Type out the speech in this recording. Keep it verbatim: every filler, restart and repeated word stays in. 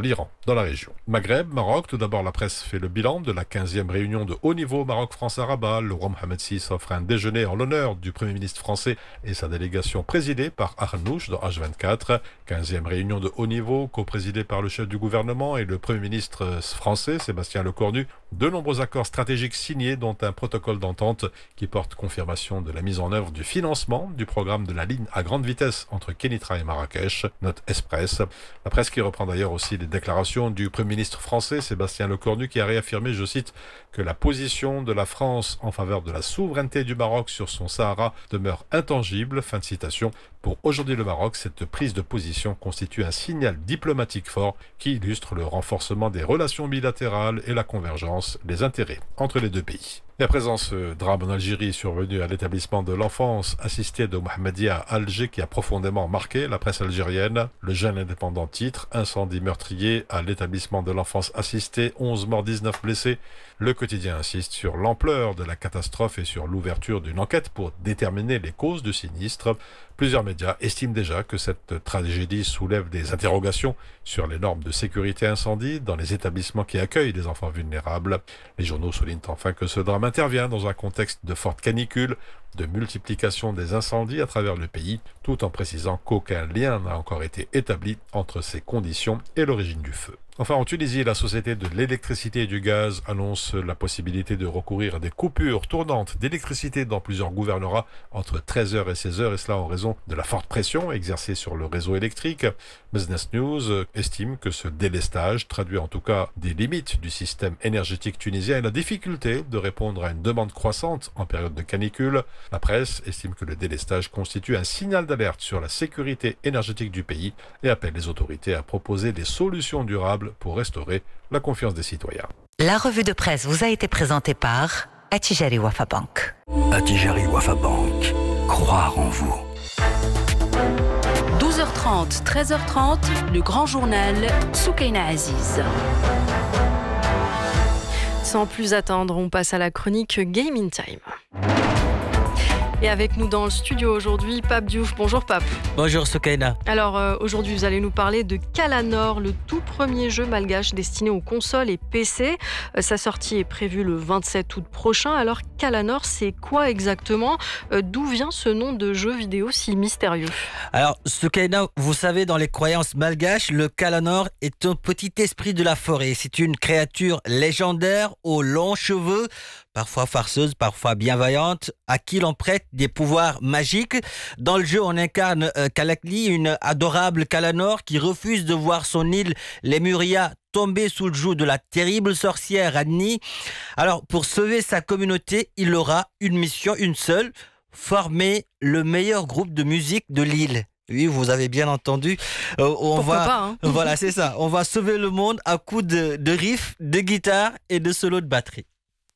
l'Iran, dans la région. Maghreb, Maroc, tout d'abord la presse fait le bilan de la quinzième réunion de haut niveau Maroc-France-Rabat. Le roi Mohamed six offre un déjeuner en l'honneur du Premier ministre français et sa délégation présidée par Arnouch dans H vingt-quatre. quinzième réunion de haut niveau, co-présidée par le chef du gouvernement et le Premier ministre français, Sébastien Lecornu. De nombreux accords stratégiques signés, dont un protocole d'entente qui porte confirmation de la mise en œuvre du financement du programme de la ligne à grande vitesse entre Kénitra et Marrakech, note Express. La presse qui reprend d'ailleurs aussi les déclarations du Premier ministre français, Sébastien Lecornu, qui a réaffirmé, je cite, que la position de la France en faveur de la souveraineté du Maroc sur son Sahara demeure intangible. Fin de citation. Pour aujourd'hui le Maroc, cette prise de position constitue un signal diplomatique fort qui illustre le renforcement des relations bilatérales et la convergence des intérêts entre les deux pays. Et à présent, ce drame en Algérie survenu à l'établissement de l'enfance assisté de Mohammedia à Alger qui a profondément marqué la presse algérienne. Le Jeune Indépendant titre « Incendie meurtrier à l'établissement de l'enfance assisté, onze morts, dix-neuf blessés ». Le quotidien insiste sur l'ampleur de la catastrophe et sur l'ouverture d'une enquête pour déterminer les causes du sinistre. Plusieurs médias estiment déjà que cette tragédie soulève des interrogations sur les normes de sécurité incendie dans les établissements qui accueillent des enfants vulnérables. Les journaux soulignent enfin que ce drame intervient dans un contexte de forte canicule, de multiplication des incendies à travers le pays, tout en précisant qu'aucun lien n'a encore été établi entre ces conditions et l'origine du feu. Enfin, en Tunisie, la Société de l'électricité et du gaz annonce la possibilité de recourir à des coupures tournantes d'électricité dans plusieurs gouvernorats entre treize heures et seize heures, et cela en raison de la forte pression exercée sur le réseau électrique. Business News estime que ce délestage traduit en tout cas des limites du système énergétique tunisien et la difficulté de répondre à une demande croissante en période de canicule. La presse estime que le délestage constitue un signal d'alerte sur la sécurité énergétique du pays et appelle les autorités à proposer des solutions durables pour restaurer la confiance des citoyens. La revue de presse vous a été présentée par Attijari Wafa Bank. Attijari Wafa Bank. Croire en vous. douze heures trente, treize heures trente, le grand journal Soukaina Aziz. Sans plus attendre, on passe à la chronique Gaming Time. Et avec nous dans le studio aujourd'hui, Pape Diouf. Bonjour Pape. Bonjour Soukaina. Alors euh, aujourd'hui, vous allez nous parler de Kalanor, le tout premier jeu malgache destiné aux consoles et P C. Euh, sa sortie est prévue le vingt-sept août prochain. Alors Kalanor, c'est quoi exactement ? euh, D'où vient ce nom de jeu vidéo si mystérieux ? Alors Soukaina, vous savez, dans les croyances malgaches, le Kalanor est un petit esprit de la forêt. C'est une créature légendaire aux longs cheveux, parfois farceuse, parfois bienveillante, à qui l'on prête des pouvoirs magiques. Dans le jeu, on incarne euh, Kalakli, une adorable Kalanor qui refuse de voir son île Lemuria tomber sous le joug de la terrible sorcière Annie. Alors, pour sauver sa communauté, il aura une mission, une seule, former le meilleur groupe de musique de l'île. Oui, vous avez bien entendu. Euh, on Pourquoi va, pas, hein. Voilà, c'est ça. On va sauver le monde à coups de, de riffs, de guitare et de solos de batterie.